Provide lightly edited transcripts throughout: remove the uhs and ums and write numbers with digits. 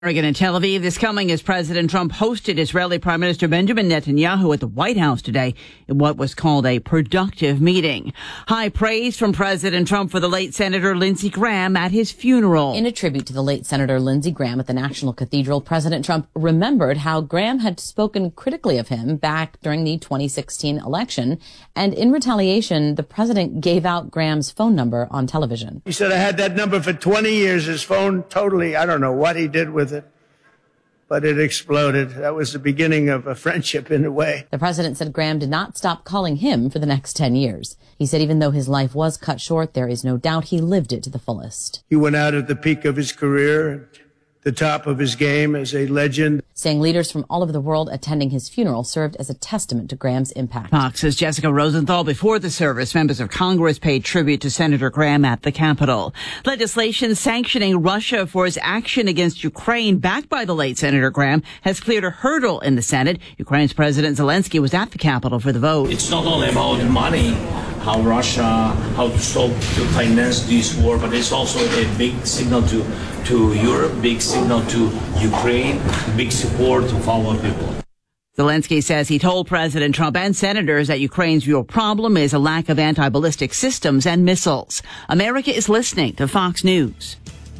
Oregon and Tel Aviv this coming as President Trump hosted Israeli Prime Minister Benjamin Netanyahu at the White House today in what was called a productive meeting. High praise from President Trump for the late Senator Lindsey Graham at his funeral. In a tribute to the late Senator Lindsey Graham at the National Cathedral, President Trump remembered how Graham had spoken critically of him back during the 2016 election. And in retaliation, the president gave out Graham's phone number on television. He said, I had that number for 20 years. His phone totally, I don't know what he did with it, but it exploded. That was the beginning of a friendship in a way. The president said Graham did not stop calling him for the next 10 years. He said even though his life was cut short, there is no doubt he lived it to the fullest. He went out at the peak of his career, at the top of his game as a legend. Saying leaders from all over the world attending his funeral served as a testament to Graham's impact. Fox's Jessica Rosenthal. Before the service, members of Congress paid tribute to Senator Graham at the Capitol. Legislation sanctioning Russia for its action against Ukraine, backed by the late Senator Graham, has cleared a hurdle in the Senate. Ukraine's President Zelensky was at the Capitol for the vote. It's not only about money, how to finance this war, but it's also a big signal to Europe, big signal to Ukraine, big support of our people. Zelensky says he told President Trump and senators that Ukraine's real problem is a lack of anti-ballistic systems and missiles. America is listening to Fox News.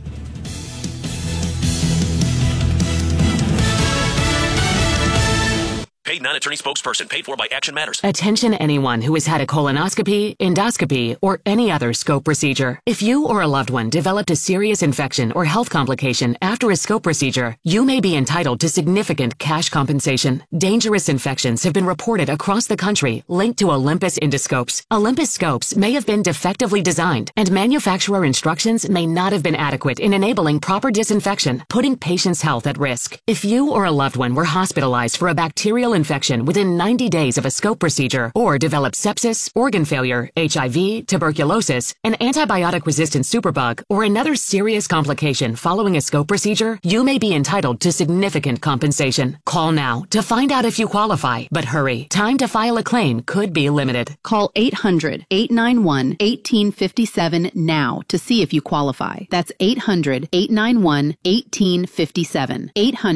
Paid non-attorney spokesperson paid for by Action Matters. Attention anyone who has had a colonoscopy, endoscopy, or any other scope procedure. If you or a loved one developed a serious infection or health complication after a scope procedure, you may be entitled to significant cash compensation. Dangerous infections have been reported across the country linked to Olympus endoscopes. Olympus scopes may have been defectively designed, and manufacturer instructions may not have been adequate in enabling proper disinfection, putting patients' health at risk. If you or a loved one were hospitalized for a bacterial infection within 90 days of a scope procedure, or developed sepsis, organ failure, HIV, tuberculosis, an antibiotic-resistant superbug, or another serious complication following a scope procedure, you may be entitled to significant compensation. Call now to find out if you qualify, but hurry. Time to file a claim could be limited. Call 800-891-1857 now to see if you qualify. That's 800-891-1857.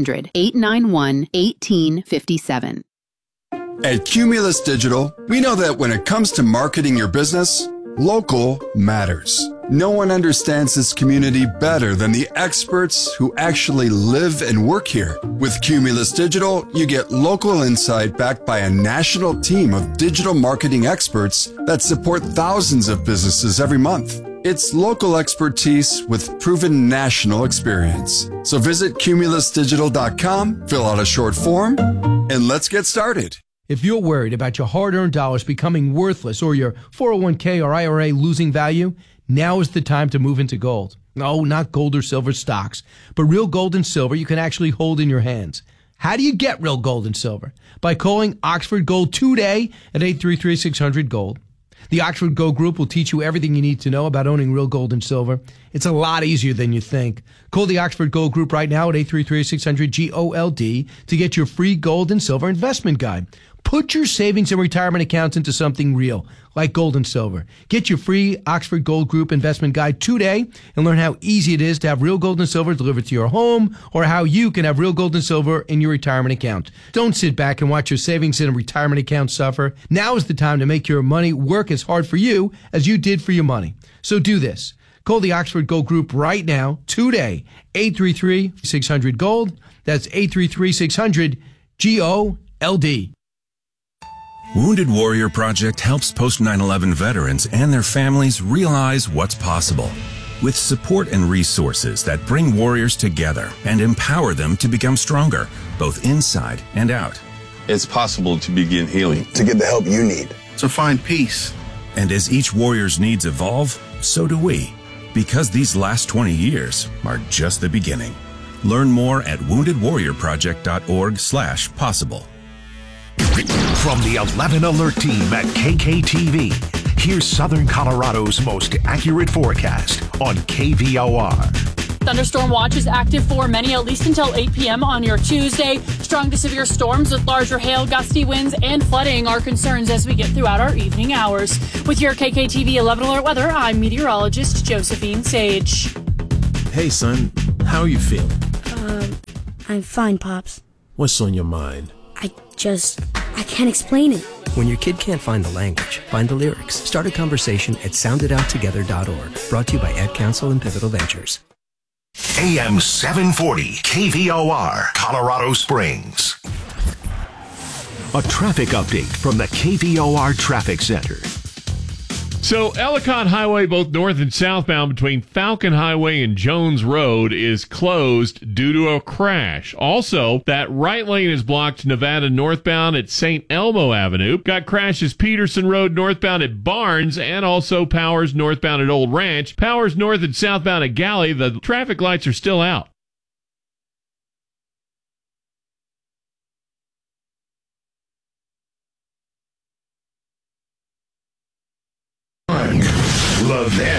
800-891-1857. At Cumulus Digital, we know that when it comes to marketing your business, local matters. No one understands this community better than the experts who actually live and work here. With Cumulus Digital, you get local insight backed by a national team of digital marketing experts that support thousands of businesses every month. It's local expertise with proven national experience. So visit cumulusdigital.com, fill out a short form, and let's get started. If you're worried about your hard-earned dollars becoming worthless or your 401k or IRA losing value, now is the time to move into gold. No, not gold or silver stocks, but real gold and silver you can actually hold in your hands. How do you get real gold and silver? By calling Oxford Gold today at 833-600-GOLD. The Oxford Gold Group will teach you everything you need to know about owning real gold and silver. It's a lot easier than you think. Call the Oxford Gold Group right now at 833-600-GOLD to get your free gold and silver investment guide. Put your savings and retirement accounts into something real, like gold and silver. Get your free Oxford Gold Group investment guide today and learn how easy it is to have real gold and silver delivered to your home, or how you can have real gold and silver in your retirement account. Don't sit back and watch your savings and retirement account suffer. Now is the time to make your money work as hard for you as you did for your money. So do this. Call the Oxford Gold Group right now, today, 833-600-GOLD. That's 833-600-GOLD. Wounded Warrior Project helps post 9/11 veterans and their families realize what's possible. With support and resources that bring warriors together and empower them to become stronger, both inside and out. It's possible to begin healing, to get the help you need, to find peace. And as each warrior's needs evolve, so do we. Because these last 20 years are just the beginning. Learn more at woundedwarriorproject.org/possible. From the 11 Alert team at KKTV, here's Southern Colorado's most accurate forecast on KVOR. Thunderstorm watch is active for many, at least until 8 p.m. on your Tuesday. Strong to severe storms with larger hail, gusty winds, and flooding are concerns as we get throughout our evening hours. With your KKTV 11 Alert weather, I'm meteorologist Josephine Sage. Hey, son, how are you feeling? I'm fine, Pops. What's on your mind? I can't explain it. When your kid can't find the language, find the lyrics. Start a conversation at sounditouttogether.org. Brought to you by Ad Council and Pivotal Ventures. AM 740, KVOR, Colorado Springs. A traffic update from the KVOR Traffic Center. So Ellicott Highway, both north and southbound between Falcon Highway and Jones Road, is closed due to a crash. Also, that right lane is blocked Nevada northbound at St. Elmo Avenue. Got crashes Peterson Road northbound at Barnes, and also Powers northbound at Old Ranch. Powers north and southbound at Galley. The traffic lights are still out. Love that.